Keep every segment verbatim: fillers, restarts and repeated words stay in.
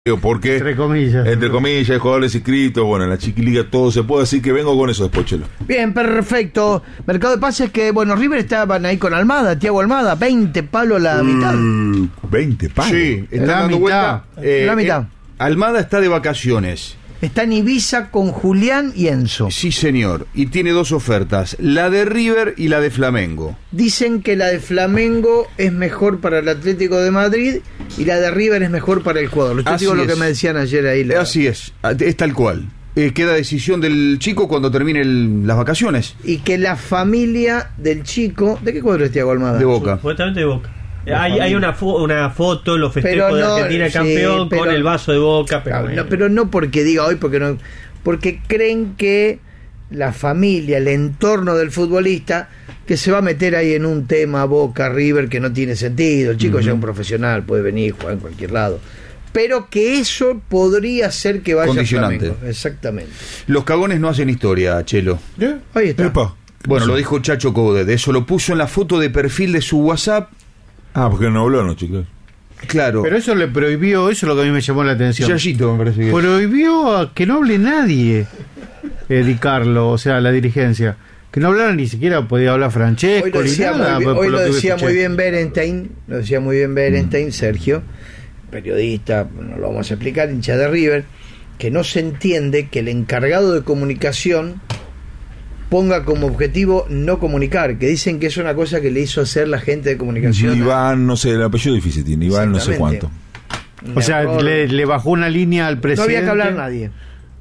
Porque, entre comillas, entre comillas, hay jugadores inscritos, bueno, en la Chiquiliga todo se puede, así que vengo con eso después, Chelo. Bien, perfecto. Mercado de pases que, bueno, River estaban ahí con Almada, Thiago Almada, veinte palos la mitad. Uh, veinte palos. Sí, está la dando mitad. vuelta. Eh, La mitad. eh, Almada está de vacaciones. Está en Ibiza con Julián y Enzo. Sí, señor. Y tiene dos ofertas, la de River y la de Flamengo. Dicen que la de Flamengo es mejor para el Atlético de Madrid y la de River es mejor para el Ecuador. Yo te Así digo lo es. que me decían ayer ahí. La... Así es, es tal cual. Eh, queda decisión del chico cuando termine el- las vacaciones. Y que la familia del chico... ¿De qué cuadro es Thiago Almada? De Boca. Supuestamente de Boca. Hay, hay una, fo una foto, los festejos Pero de no, Argentina sí, campeón pero- con el vaso de Boca. Pero, No, bueno. no, pero no porque diga hoy, porque no, porque creen que la familia, el entorno del futbolista, que se va a meter ahí en un tema Boca, River, que no tiene sentido. El chico ya es un profesional, puede venir, jugar en cualquier lado. Pero que eso podría ser que vaya a Condicionante. Flamengo. Exactamente. Los cagones no hacen historia, Chelo. Ahí está. Epa. Bueno, lo dijo Chacho Coudet, eso lo puso en la foto de perfil de su WhatsApp. Ah, porque no habló anoche, claro. Claro, Pero eso le prohibió, eso es lo que a mí me llamó la atención. Yayito me parece que es. Prohibió a que no hable nadie, eh, Di Carlo, o sea, la dirigencia. Que no hablara ni siquiera, podía hablar Francesco Hoy lo ni decía, nada. muy, bien, por- por hoy lo lo que decía escuché. muy bien Berenstein, lo decía muy bien Berenstein, Sergio, periodista, no lo vamos a explicar, hincha de River, que no se entiende que el encargado de comunicación ponga como objetivo no comunicar, que dicen que es una cosa que le hizo hacer la gente de comunicación. Iván, no sé, el apellido difícil tiene, Iván no sé Exactamente. cuánto. O sea, error. le, le bajó una línea al No presidente. había que hablar nadie.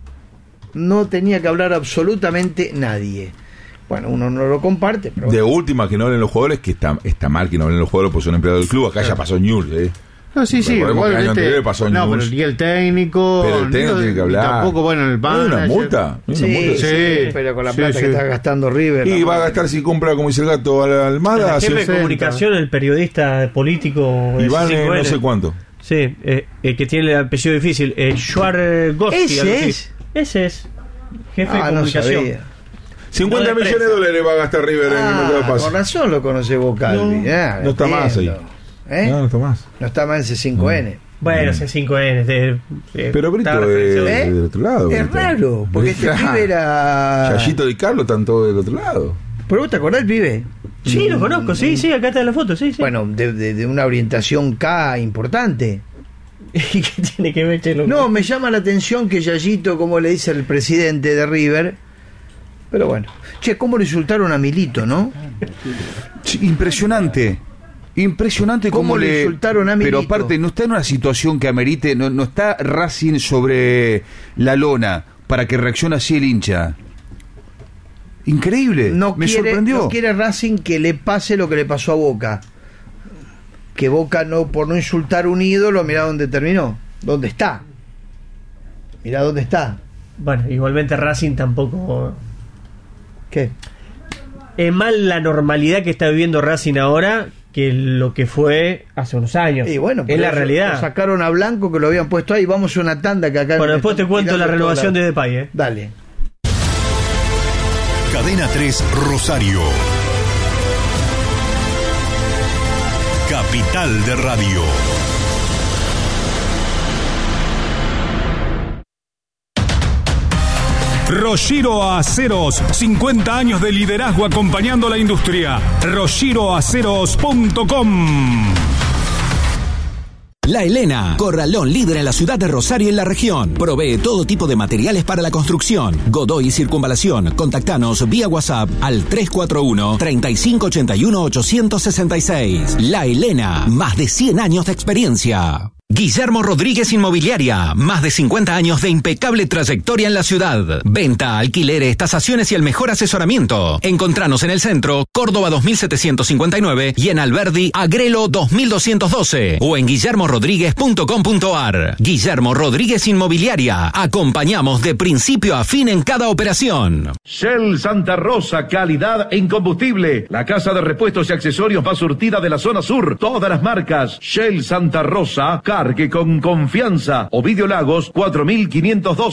No tenía que hablar absolutamente nadie. Bueno, uno no lo comparte, pero De bueno. última, que no hablen los jugadores, que está, está mal que no hablen los jugadores porque son empleados del club, acá ya pasó Newell's, eh. No, sí, sí, Recordemos igual que el año este- anterior pasó en no, pero News. y el técnico, Pero el técnico no, tiene que y hablar. tampoco, bueno, el ¿No hay manager. una multa? ¿No hay una Sí, multa? sí, Sí, pero con la sí, plata sí. que está gastando River. Y la va a verdad. gastar si compra, como dice el gato, a la Almada. El si- jefe de sesenta. comunicación, el periodista político de Iván, eh, cinco N. no sé cuánto. Sí, eh, eh, que tiene el apellido difícil. Eh, Schwarzgoski, ¿Ese algo así. es? Ese es. Jefe Ah, de no comunicación. sabía. cincuenta No de millones de prensa. dólares va a gastar River en el mercado de Ah, pases. con razón lo conoce Vocalvi. No, Ah, no está más ahí. entiendo. ¿Eh? No, no está más. No está más en C cinco N. Bueno, C cinco N. De, de, Pero Brito estaba es referenciado. ¿Eh? del otro lado. Es Brito. raro, porque este Brito. pibe era... Yayito y Carlos están todos del otro lado. ¿Pero vos te acordás del pibe? Sí, lo conozco, sí, sí, acá está la foto, sí, sí. Bueno, de, de- de una orientación K importante. ¿Y qué tiene que ver, Chelo? No, me llama la atención que Yayito, como le dice el presidente de River, pero bueno. Che, cómo le insultaron a Milito, ¿no? Sí, impresionante. Impresionante ¿Cómo cómo, le le insultaron a Milito? Pero aparte no está en una situación que amerite, no, no está Racing sobre la lona para que reaccione así el hincha. Increíble. No me quiere, sorprendió. no quiere Racing que le pase lo que le pasó a Boca. Que Boca, no por no insultar un ídolo, mirá dónde terminó. ¿Dónde está? Mirá dónde está. Bueno, igualmente Racing tampoco... ¿Qué? Es mal la normalidad que está viviendo Racing ahora que lo que fue hace unos años. Y bueno, es pero la eso- realidad. lo sacaron a Blanco, que lo habían puesto ahí. Vamos a una tanda que acá... Bueno, me después te están cuento la tirando renovación de toda Depay, ¿eh? Dale. Cadena tres Rosario. Capital de Radio. Roshiro Aceros, cincuenta años de liderazgo acompañando la industria. roshiro aceros punto com. La Elena, corralón líder en la ciudad de Rosario y en la región. Provee todo tipo de materiales para la construcción. Godoy y Circunvalación. Contactanos vía WhatsApp al tres cuatro uno, treinta y cinco ochenta y uno, ochocientos sesenta y seis. La Elena, más de cien años de experiencia. Guillermo Rodríguez Inmobiliaria, más de cincuenta años de impecable trayectoria en la ciudad. Venta, alquileres, tasaciones y el mejor asesoramiento. Encontranos en el centro, Córdoba dos mil setecientos cincuenta y nueve y en Alberdi, Agrelo dos mil doscientos doce o en guillermo rodríguez punto com punto ar. Guillermo Rodríguez Inmobiliaria, acompañamos de principio a fin en cada operación. Shell Santa Rosa, calidad en combustible. La casa de repuestos y accesorios más surtida de la zona sur. Todas las marcas. Shell Santa Rosa, cargue con confianza. Ovidio Lagos, cuatro mil quinientos dos.